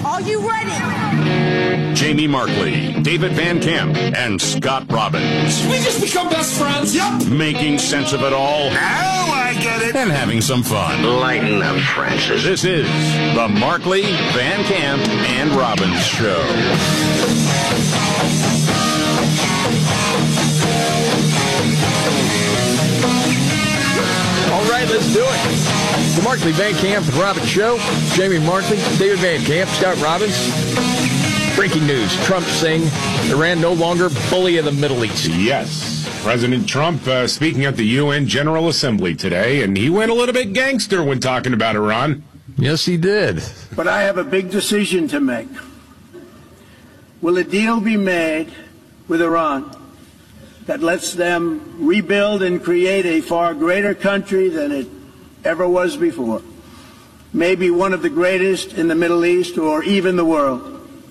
Are you ready? Jamie Markley, David Van Camp, and Scott Robbins. We just become best friends. Yep. Making sense of it all. Now I get it. And having some fun. Lighten up, Francis. This is the Markley, Van Camp, and Robbins Show. All right, let's do it. The Markley, Van Camp, and Robbins Show. Jamie Markley, David Van Camp, Scott Robbins. Breaking news. Trump saying Iran no longer bully in the Middle East. Yes. President Trump speaking at the UN General Assembly today, and he went a little bit gangster when talking about Iran. Yes, he did. But I have a big decision to make. Will a deal be made with Iran that lets them rebuild and create a far greater country than it ever was before? Maybe one of the greatest in the Middle East or even the world?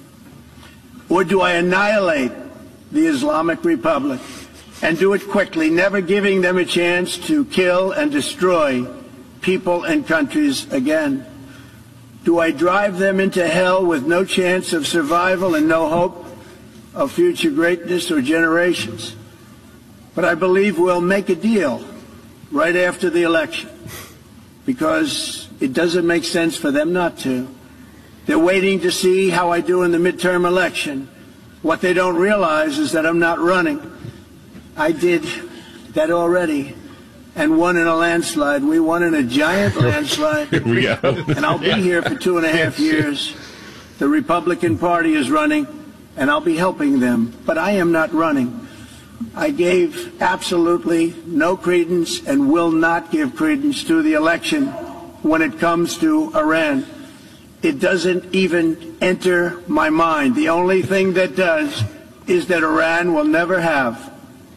Or do I annihilate the Islamic Republic and do it quickly, never giving them a chance to kill and destroy people and countries again? Do I drive them into hell with no chance of survival and no hope of future greatness or generations? But I believe we'll make a deal right after the election, because it doesn't make sense for them not to. They're waiting to see how I do in the midterm election. What they don't realize is that I'm not running. I did that already and won in a landslide. We won in a giant landslide. Here we go. And I'll be here for 2.5 years. The Republican Party is running, and I'll be helping them. But I am not running. I gave absolutely no credence and will not give credence to the election when it comes to Iran. It doesn't even enter my mind. The only thing that does is that Iran will never have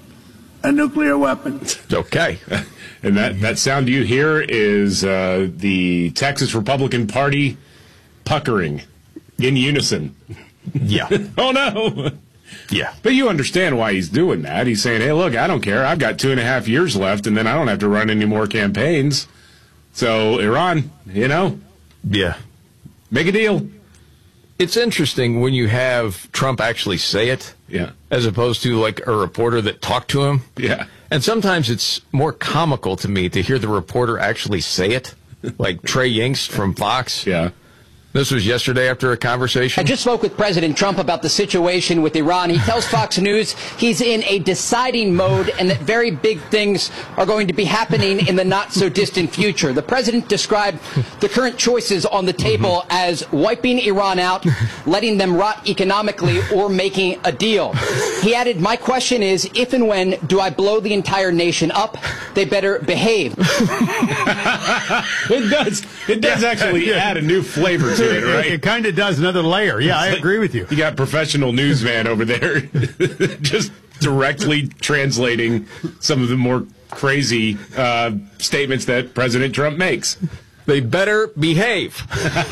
a nuclear weapon. Okay. And that sound you hear is the Texas Republican Party puckering in unison. Yeah. Oh, no. Yeah. But you understand why he's doing that. He's saying, hey, look, I don't care. I've got 2.5 years left, and then I don't have to run any more campaigns. So, Iran, Yeah. make a deal. It's interesting when you have Trump actually say it, Yeah. as opposed to like a reporter that talked to him. Yeah. And sometimes it's more comical to me to hear the reporter actually say it, like Trey Yingst from Fox. Yeah. This was yesterday after a conversation. I just spoke with President Trump about the situation with Iran. He tells Fox News he's in a deciding mode and that very big things are going to be happening in the not-so-distant future. The president described the current choices on the table as wiping Iran out, letting them rot economically, or making a deal. He added, my question is, if and when do I blow the entire nation up? They better behave. It does actually add a new flavor to it, right? It kind of does, another layer. Yeah, I agree with you. You got professional newsman over there just directly translating some of the more crazy statements that President Trump makes. They better behave.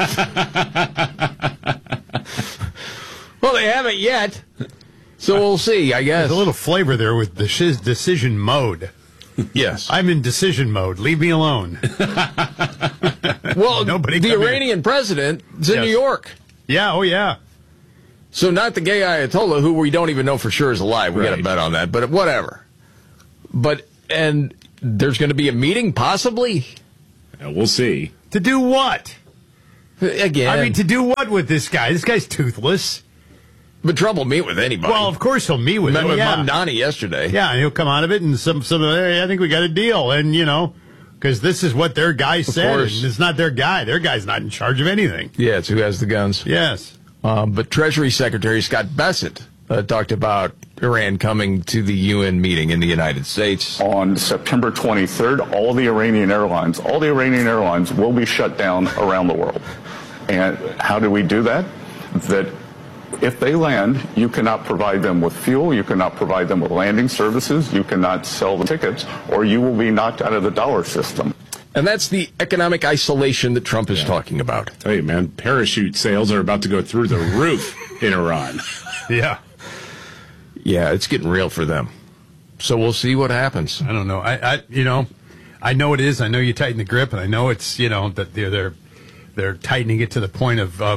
Well, they haven't yet, so we'll see, I guess. There's a little flavor there with the decision mode. Yes. I'm in decision mode. Leave me alone. Well, Nobody the come Iranian president is in Yes. New York. Yeah, oh yeah. So not the gay Ayatollah, who we don't even know for sure is alive. We got to bet on that, but whatever. And there's going to be a meeting, possibly? We'll see. To do what? Again. I mean, to do what with this guy? This guy's toothless. But Trump will meet with anybody. Well, of course he'll meet with Met him. with Yeah. Mamdani yesterday. Yeah, and he'll come out of it and hey, I think we got a deal. And, because this is what their guy said. course. And it's not their guy. Their guy's not in charge of anything. Yeah, it's who has the guns. Yes. But Treasury Secretary Scott Bessent talked about Iran coming to the UN meeting in the United States. On September 23rd, all the Iranian airlines will be shut down around the world. And how do we do that? That if they land, you cannot provide them with fuel, you cannot provide them with landing services, you cannot sell them tickets, or you will be knocked out of the dollar system. And that's the economic isolation that Trump is talking about. Tell you, man, parachute sales are about to go through the roof in Iran. Yeah. Yeah, it's getting real for them. So we'll see what happens. I don't know. I know it is. I know you tighten the grip, and I know it's, that they're tightening it to the point of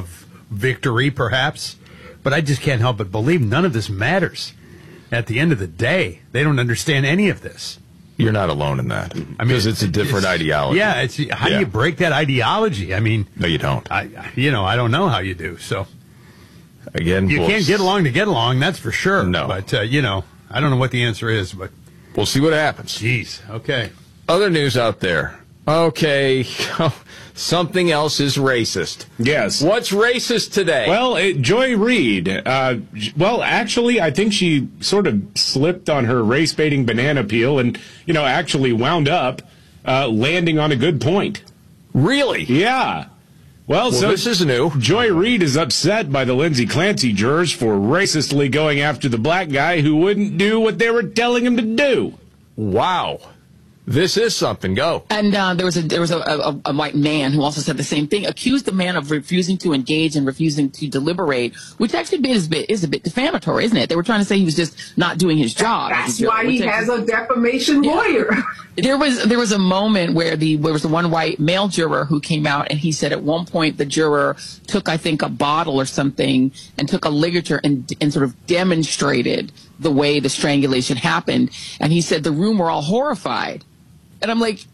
victory, perhaps. But I just can't help but believe none of this matters. At the end of the day, they don't understand any of this. You're not alone in that. I mean, because it's a different ideology. Yeah, how do you break that ideology? I mean, no, you don't. I don't know how you do. So again, you can't get along to get along. That's for sure. No, but I don't know what the answer is, but we'll see what happens. Jeez. Okay. Other news out there. Okay, something else is racist. Yes. What's racist today? Well, Joy Reid. Actually, I think she sort of slipped on her race-baiting banana peel and, actually wound up landing on a good point. Really? Yeah. Well, so this is new. Joy Reid is upset by the Lindsay Clancy jurors for racistly going after the black guy who wouldn't do what they were telling him to do. Wow. This is something. Go. And there was a white man who also said the same thing, accused the man of refusing to engage and refusing to deliberate, which actually is a bit defamatory, isn't it? They were trying to say he was just not doing his job. That's why he has a defamation lawyer. There was a moment where there was one white male juror who came out, and he said at one point the juror took, I think, a bottle or something and took a ligature and sort of demonstrated the way the strangulation happened. And he said the room were all horrified. And I'm like,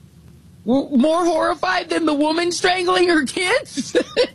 more horrified than the woman strangling her kids?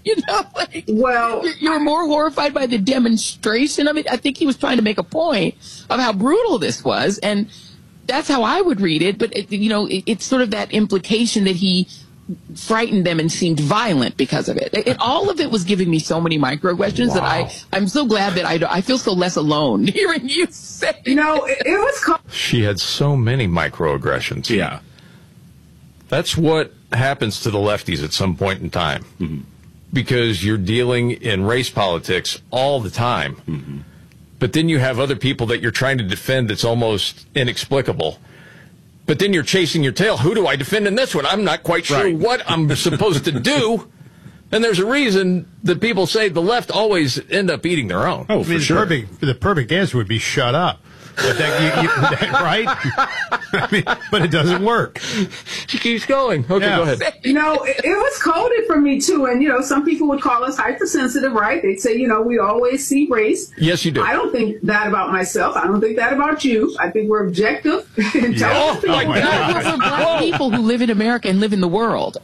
You're more horrified by the demonstration of it. I think he was trying to make a point of how brutal this was. And that's how I would read it. But, it's sort of that implication that he frightened them and seemed violent because of it. All of it was giving me so many microaggressions that I'm so glad that I feel so less alone hearing you say. It was. She had so many microaggressions. Yeah. That's what happens to the lefties at some point in time. Mm-hmm. Because you're dealing in race politics all the time. Mm-hmm. But then you have other people that you're trying to defend that's almost inexplicable. But then you're chasing your tail. Who do I defend in this one? I'm not quite sure what I'm supposed to do. And there's a reason that people say the left always end up eating their own. Oh, for sure. The perfect answer would be shut up. But right? But it doesn't work. She keeps going. Okay, go ahead. It was coded for me, too. And, some people would call us hypersensitive, right? They'd say, we always see race. Yes, you do. I don't think that about myself. I don't think that about you. I think we're objective. Oh, my God. We're black people who live in America and live in the world.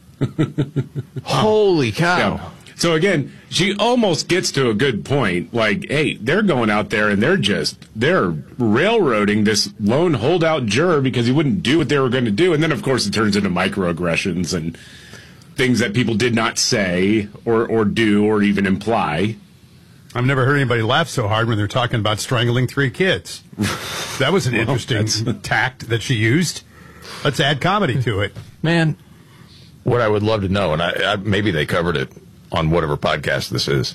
Holy cow. Yeah. So again, she almost gets to a good point. Like, hey, they're going out there and they're railroading this lone holdout juror because he wouldn't do what they were going to do. And then, of course, it turns into microaggressions and things that people did not say or do or even imply. I've never heard anybody laugh so hard when they're talking about strangling 3 kids. That was an interesting tact that she used. Let's add comedy to it. Man, what I would love to know, and I maybe they covered it on whatever podcast this is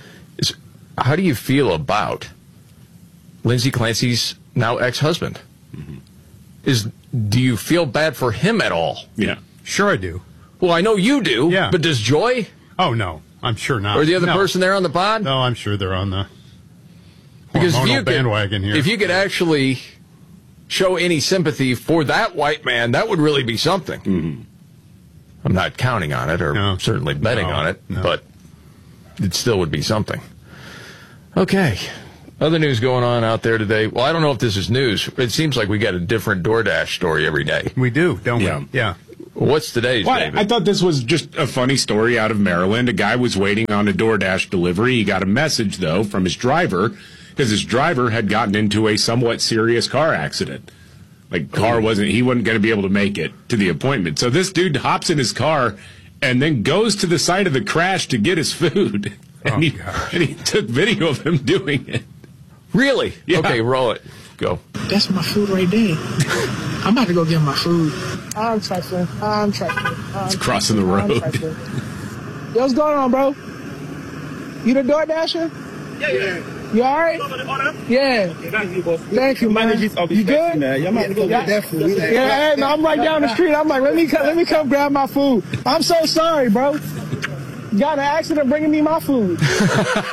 how do you feel about Lindsay Clancy's now ex-husband? Mm-hmm. Do you feel bad for him at all? Yeah. Sure I do. Well, I know you do. Yeah. But does Joy? Oh, no. I'm sure not. Or the other person there on the pod? No, I'm sure they're on the bandwagon here. If you could actually show any sympathy for that white man, that would really be something. Mm-hmm. I'm not counting on it or certainly betting on it, but it still would be something. Okay. Other news going on out there today. Well, I don't know if this is news. It seems like we got a different DoorDash story every day. We do, don't we? Yeah. What's today's, David? I thought this was just a funny story out of Maryland. A guy was waiting on a DoorDash delivery. He got a message, though, from his driver because his driver had gotten into a somewhat serious car accident. He wasn't going to be able to make it to the appointment. So this dude hops in his car and then goes to the site of the crash to get his food. And he took video of him doing it. Really? Yeah. Okay, roll it. Go. That's my food right there. I'm about to go get my food. I'm trifling. It's crossing the road. Yo, what's going on, bro? You the DoorDasher? Yeah. You all right? Yeah. Thank you, man. You good? Yeah, I'm about to go get that food. Yeah, hey, I'm right down the street. I'm like, let me come grab my food. I'm so sorry, bro. Got an accident bringing me my food.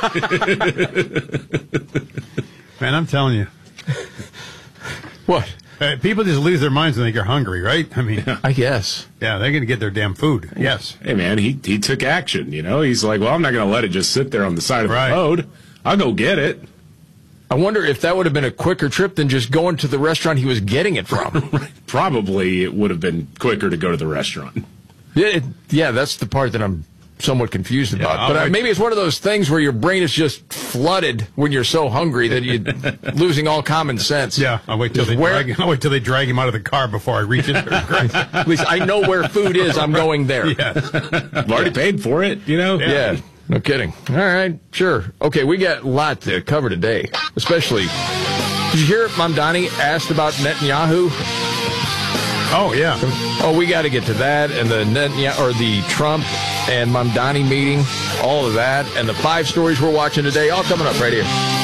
Man, I'm telling you. What? People just lose their minds when they get hungry, right? I mean, I guess. Yeah, they're going to get their damn food. Yes. Hey, man, he took action, you know? He's like, well, I'm not going to let it just sit there on the side of the road. I'll go get it. I wonder if that would have been a quicker trip than just going to the restaurant he was getting it from. Probably it would have been quicker to go to the restaurant. Yeah, that's the part that I'm somewhat confused about. But maybe it's one of those things where your brain is just flooded when you're so hungry that you're losing all common sense. Yeah, I'll wait till they drag him out of the car before I reach it. At least I know where food is. I'm going there. Yes. I've already paid for it, you know? Yeah. No kidding. All right, sure. Okay, we got a lot to cover today, especially. Did you hear Mamdani asked about Netanyahu? Oh, yeah. Oh, we got to get to that and the Trump and Mamdani meeting, all of that, and the 5 stories we're watching today, all coming up right here.